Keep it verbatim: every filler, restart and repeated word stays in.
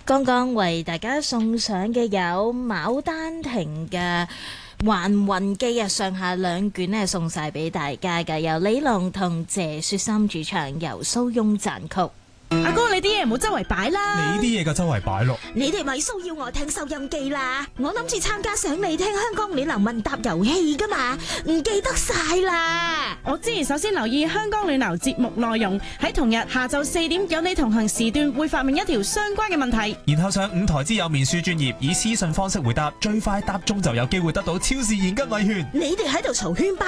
剛剛為大家送上嘅有牡丹亭嘅《還魂記》啊，上下兩卷咧送晒俾大家嘅，由李龍同謝雪心主唱，由蘇翁撰曲。 阿哥，你啲嘢唔好周圍擺啦！ 你啲嘢嘅周圍擺咯。 你哋咪騷擾我聽收音機啦！我諗住參加想你聽香港暖流問答遊戲噶嘛，唔記得晒啦。 我之前首先留意香港暖流節目內容，喺同日下晝四點有你同行時段會發明一條相關嘅問題， 然後上五台之友面書專頁以私信方式回答，最快答中就有機會得到超市現金禮券。 你哋喺度嘈喧巴